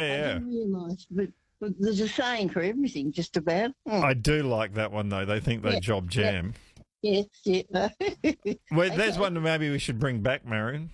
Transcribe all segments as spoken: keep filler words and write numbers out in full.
I yeah. didn't realise, but, but there's a saying for everything, just about. Mm. I do like that one, though. They think they Yeah, job yeah. jam. Yes, yeah. Well, there's Okay. one that maybe we should bring back, Marion.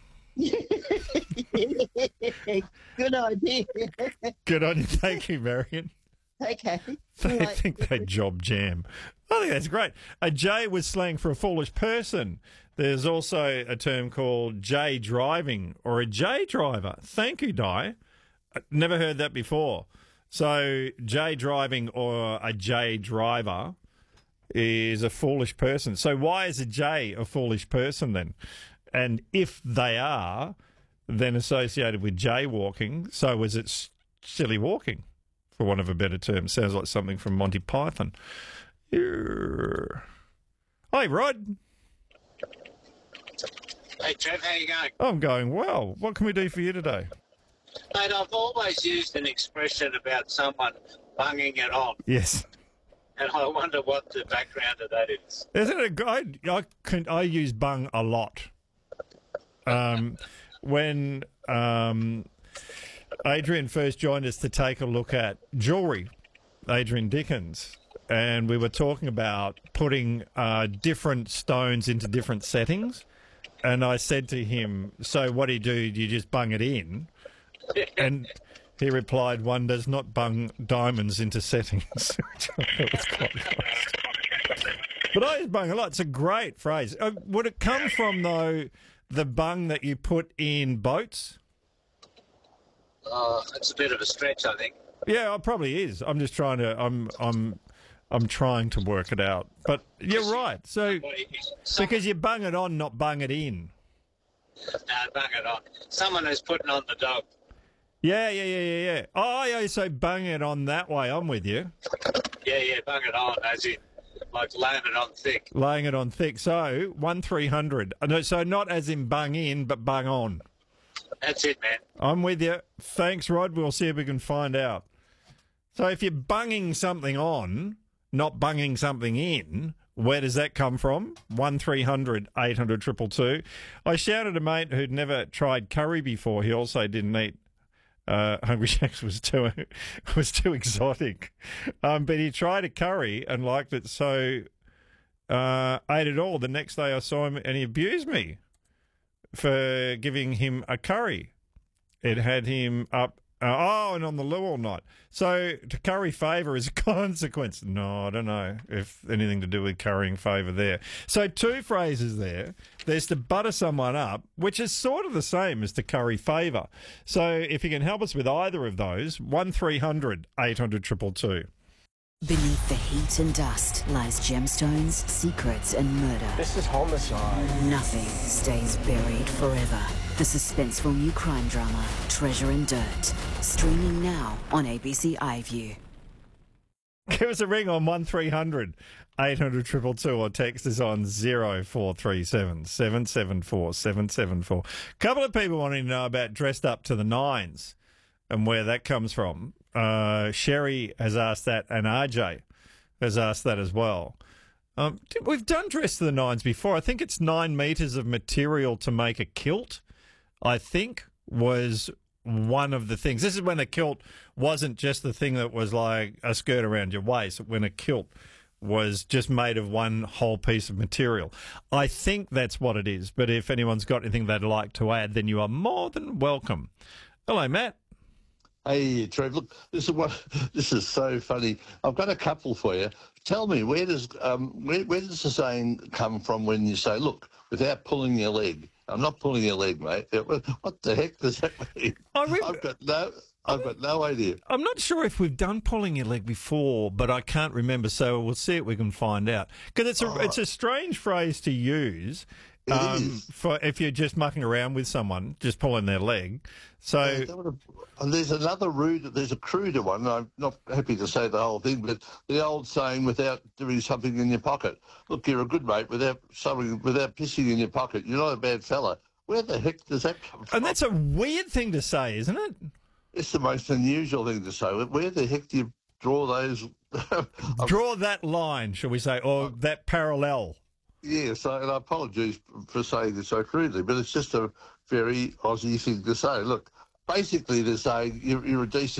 Good idea. Good on you. Thank you, Marion. Okay. They Right. think they job jam. I think that's great. A J was slang for a foolish person. There's also a term called J driving or a J driver. Thank you, Di. Never heard that before. So J driving or a J driver is a foolish person. So why is a J a foolish person then? And if they are then associated with jaywalking, so is it s- silly walking, for want of a better term? Sounds like something from Monty Python. Here. Hi, Rod. Hey, Trev, how you going? I'm going well. What can we do for you today? Mate, I've always used an expression about someone bunging it on, Yes. and I wonder what the background of that is. Isn't it a guy? I, can, I use bung a lot. Um, when um, Adrian first joined us to take a look at jewellery, Adrian Dickens, and we were talking about putting uh, different stones into different settings. And I said to him, so what do you do? Do you just bung it in? And he replied, one does not bung diamonds into settings. Which I thought was quite nice. But I use bung a lot. It's a great phrase. Uh, would it come from, though, the bung that you put in boats? Oh, that's a bit of a stretch, I think. Yeah, it probably is. I'm just trying to. I'm. I'm. I'm trying to work it out. But you're right. So Some, because you bung it on, not bung it in. no, bung it on. Someone who's putting on the dog. Yeah, yeah, yeah, yeah, yeah. Oh, yeah. So bung it on that way. I'm with you. Yeah, yeah, bung it on, as in, like laying it on thick. Laying it on thick. So one three hundred. No, so not as in bung in, but bung on. That's it, man. I'm with you. Thanks, Rod. We'll see if we can find out. So if you're bunging something on, not bunging something in, where does that come from? one three hundred eight hundred two two two. I shouted a mate who'd never tried curry before. He also didn't eat uh, Hungry Jack's was too was too exotic. Um, but he tried a curry and liked it, so uh, ate it all. The next day I saw him and he abused me for giving him a curry. It had him up. Uh, oh, and on the loo all night. So to curry favour is a consequence. No, I don't know if anything to do with currying favour there. So two phrases there. There's to butter someone up, which is sort of the same as to curry favour. So if you can help us with either of those, one three hundred eight hundred two two two. Beneath the heat and dust lies gemstones, secrets, and murder. This is homicide. Nothing stays buried forever. The suspenseful new crime drama, Treasure and Dirt. Streaming now on A B C iView. Give us a ring on one three hundred eight hundred two two two or text us on zero four three seven seven seven four seven seven four. A couple of people wanting to know about dressed up to the nines and where that comes from. Uh, Sherry has asked that, and R J has asked that as well. Um, we've done dress to the nines before. I think it's nine metres of material to make a kilt, I think, was one of the things. This is when a kilt wasn't just the thing that was like a skirt around your waist, when a kilt was just made of one whole piece of material. I think that's what it is, but if anyone's got anything they'd like to add, then you are more than welcome. Hello, Matt. Hey, Trev, look, this is what this is so funny. I've got a couple for you. Tell me, where does um, where, where does the saying come from when you say, look, without pulling your leg? I'm not pulling your leg, mate. What the heck does that mean? I re- I've got no, I've got no idea. I'm not sure if we've done pulling your leg before, but I can't remember, so we'll see if we can find out. Because it's a Oh. it's a strange phrase to use. It um, is. for if you're just mucking around with someone, just pulling their leg. So Yeah, that would've- and there's another rude, there's a cruder one. I'm not happy to say the whole thing, but the old saying, without doing something in your pocket. Look, you're a good mate without something, without pissing in your pocket. You're not a bad fella. Where the heck does that come from? and that's a weird thing to say, isn't it? It's the most unusual thing to say. Where the heck do you draw those? Draw that line, shall we say, or that parallel. Yeah, so, and I apologise for saying this so crudely, but it's just a very Aussie thing to say. Look, basically to say you're, you're a decent